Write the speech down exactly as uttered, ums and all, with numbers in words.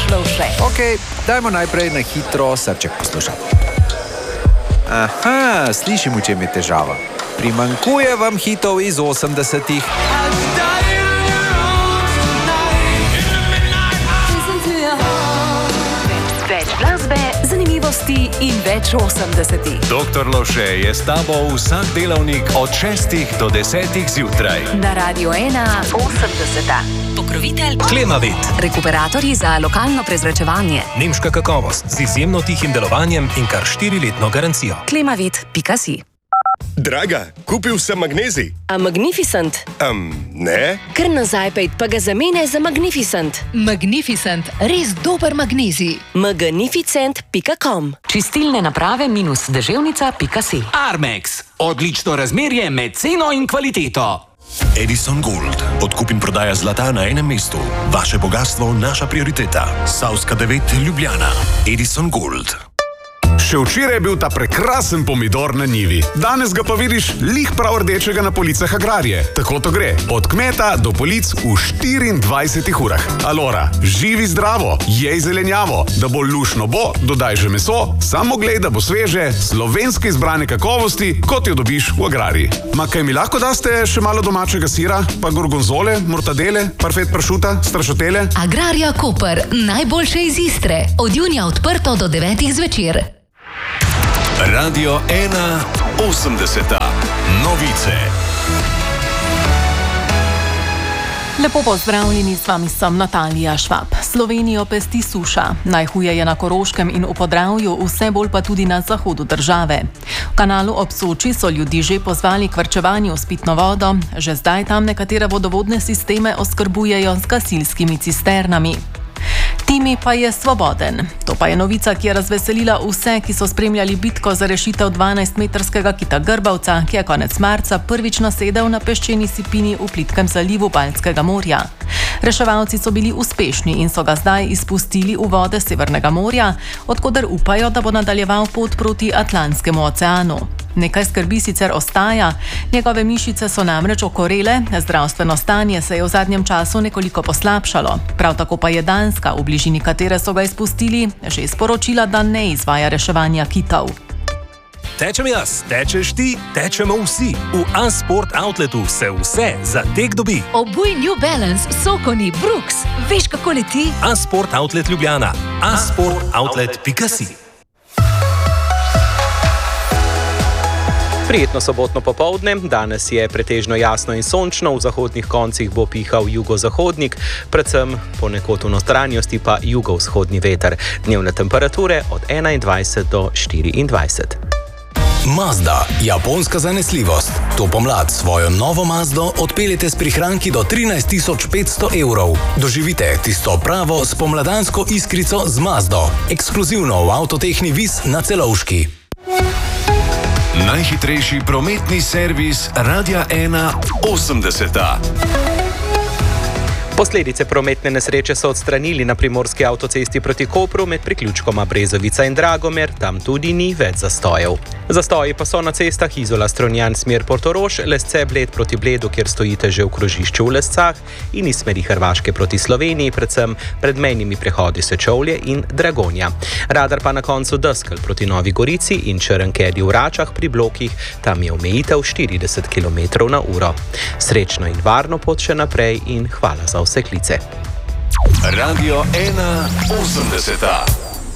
Lovše. Ok, dajmo najprej na hitro srček poslušati. Aha, slišim, v čem je težava. Primanjkuje vam hitov iz osemdesetih. Več glasbe, zanimivosti in več osemdesetih. doktor Lovše je s tabo vsak delavnik od šestih do desetih zjutraj. Na Radio ena osemdeseta. Pokrovitelj Klemavit. Rekuperatorji za lokalno prezračevanje. Nemška kakovost z izjemno tihim delovanjem in kar štiriletno garancijo. Klemavit pika si. Draga, kupil sem magnezij. A Magnificent? Um, ne? Kar nazaj pejt, pa ga zamene za Magnificent. Magnificent, res dober magnezij. magnificent pika com. Čistilne naprave minus deževnica pika si. Armex. Odlično razmerje med ceno in kvaliteto. Edison Gold. Odkup in prodaja zlata na enem mestu. Vaše bogastvo, naša prioriteta. Savska devet, Ljubljana. Edison Gold. Še včeraj je bil ta prekrasen pomidor na njivi. Danes ga pa vidiš lih prav rdečega na policah Agrarije. Tako to gre. Od kmeta do polic v štiriindvajsetih urah. Alora, živi zdravo, jej zelenjavo. Da bo lušno bo, dodaj že meso, samo glej, da bo sveže, slovenske izbrane kakovosti, kot jo dobiš v Agrariji. Ma kaj mi lahko daste še malo domačega sira, pa gorgonzole, mortadele, parfet pršuta, strašotele? Agrarija Koper, najboljše iz Istre. Od junija odprto do devetih zvečer. Radio ena osemdeseta. Novice. Lepo pozdravljeni, z vami sem Natalija Švab. Slovenijo pesti suša. Najhuje je na Koroškem in v Podravju, vse bolj pa tudi na zahodu države. V kanalu ob Soči so ljudi že pozvali k varčevanju s pitno vodo, že zdaj tam nekatere vodovodne sisteme oskrbujejo z gasilskimi cisternami. Timi pa je svoboden. To pa je novica, ki je razveselila vse, ki so spremljali bitko za rešitev dvanajstmetrskega kita Grbavca, ki je konec marca prvič nasedel na peščeni sipini v plitkem zalivu Baltskega morja. Reševalci so bili uspešni in so ga zdaj izpustili v vode Severnega morja, odkoder upajo, da bo nadaljeval pot proti Atlantskemu oceanu. Nekaj skrbi sicer ostaja, njegove mišice so namreč okorele, zdravstveno stanje se je v zadnjem času nekoliko poslabšalo. Prav tako pa je Danska, v bližini katere so ga izpustili, že sporočila, da ne izvaja reševanja kitov. Tečem jaz, tečeš ti, tečemo vsi. V A-Sport Outletu se vse za tek dobi. Obuj New Balance, Sokoni, Brooks. Veš, kako leti? A-Sport Outlet Ljubljana. a sport outlet pika si. Prijetno sobotno popoldne, danes je pretežno jasno in sončno, v zahodnih koncih bo pihal jugozahodnik, predvsem ponekod v notranjosti pa jugovzhodni veter. Dnevne temperature od enaindvajset do štiriindvajset. Mazda, japonska zanesljivost. To pomlad svojo novo Mazdo odpeljete s prihranki do trinajst tisoč petsto evrov. Doživite tisto pravo spomladansko iskrico z Mazdo. Ekskluzivno v Avtotehni Vis na Celovški. Najhitrejši prometni servis Radia ena osemdeseta. Posledice prometne nesreče so odstranili na primorski avtocesti proti Kopru med priključkoma Brezovica in Dragomer, tam tudi ni več zastojev. Zastoji pa so na cestah Izola Strunjan smer Portorož, Lesce Bled proti Bledu, kjer stojite že v krožišču v Lescah, in iz smeri Hrvaške proti Sloveniji, predvsem pred mejnimi prehodi Sečovlje in Dragonja. Radar pa na koncu Deskel proti Novi Gorici in Črnkedi v Račah pri blokih, tam je omejitev štirideset kilometrov na uro. Srečno in varno pot še naprej in hvala za vse klice. Radio ena osemdeseta.